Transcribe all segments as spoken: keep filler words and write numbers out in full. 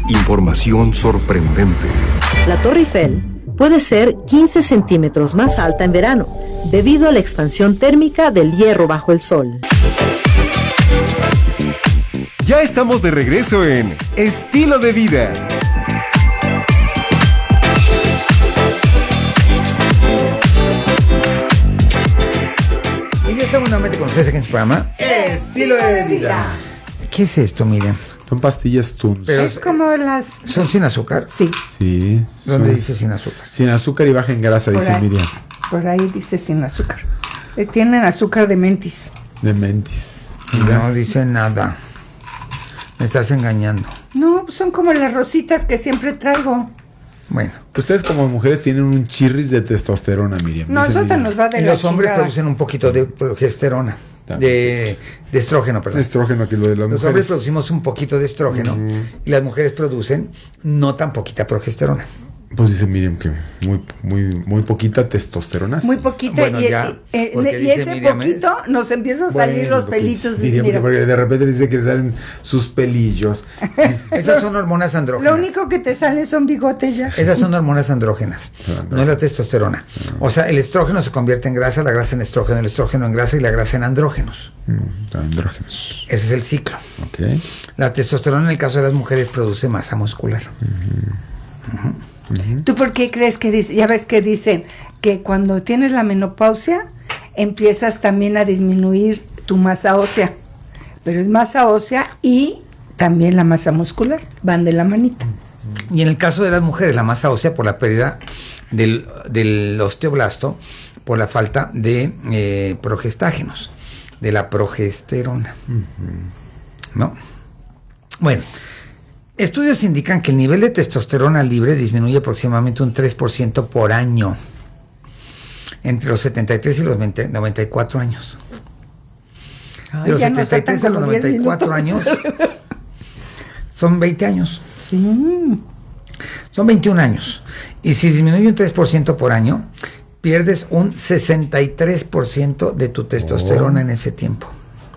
Información sorprendente. La Torre Eiffel puede ser quince centímetros más alta en verano, debido a la expansión térmica del hierro bajo el sol. Ya estamos de regreso en Estilo de Vida. Y ya estamos nuevamente con ustedes aquí en su programa Estilo de Vida. ¿Qué es esto, Miriam? Son pastillas Tunes. Pero es como las... ¿Son sin azúcar? Sí. Sí. ¿Dónde son... dice sin azúcar? Sin azúcar y baja en grasa, Por dice ahí, Miriam. Por ahí dice sin azúcar. Eh, Tienen azúcar de mentis. De mentis. Mira. No dice nada. Me estás engañando. No, son como las rositas que siempre traigo. Bueno. Ustedes como mujeres tienen un chirris de testosterona, Miriam. Nosotros Miriam. nos va de Y la los hombres chingada. producen un poquito de progesterona. De, de estrógeno, perdón. Estrógeno, aquí lo de las Los mujeres. hombres producimos un poquito de estrógeno mm. y las mujeres producen no tan poquita progesterona. Pues dice Miriam que muy, muy, muy poquita testosterona. Muy poquita. Bueno, y, ya, eh, porque y dice ese Miriam poquito es- nos empiezan a salir Bueno, los porque pelitos. Miriam, mira. porque de repente dice que salen sus pelillos. Esas son hormonas andrógenas. Lo único que te sale son bigotes ya. Esas son hormonas andrógenas, no es la testosterona. O sea, el estrógeno se convierte en grasa, la grasa en estrógeno, el estrógeno en grasa y la grasa en andrógenos. Mm, andrógenos. Ese es el ciclo. Ok. La testosterona en el caso de las mujeres produce masa muscular. Uh-huh. Uh-huh. Uh-huh. ¿Tú por qué crees que dice? Ya ves que dicen que cuando tienes la menopausia empiezas también a disminuir tu masa ósea, pero es masa ósea y también la masa muscular, van de la manita. Y en el caso de las mujeres, la masa ósea por la pérdida del, del osteoblasto, por la falta de eh, progestágenos, de la progesterona. Uh-huh. ¿No? Bueno, estudios indican que el nivel de testosterona libre disminuye aproximadamente un tres por ciento por año entre los setenta y tres y los veinte, noventa y cuatro años. Ay, de los ya nos setenta y tres a faltan los como diez noventa y cuatro minutos. años son veinte años. Sí. Son veintiún años. Y si disminuye un tres por ciento por año, pierdes un sesenta y tres por ciento de tu testosterona oh. en ese tiempo.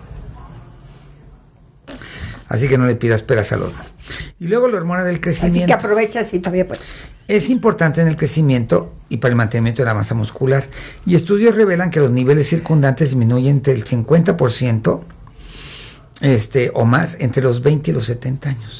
Así que no le pidas peras al horno. Y luego la hormona del crecimiento. Así que aprovechas y todavía puedes. Es importante en el crecimiento y para el mantenimiento de la masa muscular. Y estudios revelan que los niveles circundantes disminuyen entre el cincuenta por ciento este, o más entre los veinte y los setenta años.